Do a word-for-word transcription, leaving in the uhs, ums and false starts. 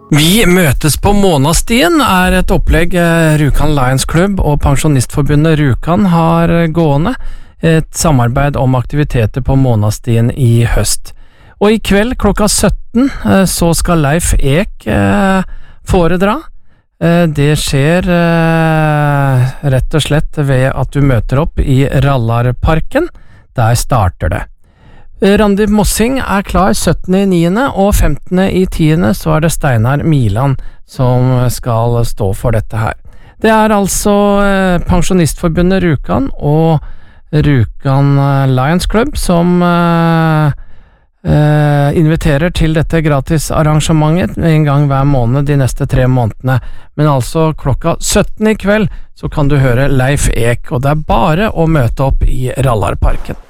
Vi møtes på Månastien er et opplegg Rjukan Lions Club og Pensjonistforbundet Rjukan har gående, et samarbeid om aktiviteter på Månastien i høst. Og i kveld klokka sytten så skal Leif Ek foredra. Det skjer rett og slett ved at du møter opp i Rallarparken. Der starter det. Randi Mossing er klar syttende i niende og femtende i tiende så er det Steinar Milan som skal stå for dette her. Det er altså eh, Pensjonistforbundet Rjukan og Rjukan Lions Club som eh, eh, inviterer til dette gratis arrangementet en gang hver måned de neste tre månedene. Men altså klokka sytten i kveld så kan du høre Leif Ek, og det er bare å møte opp i Rallarparken.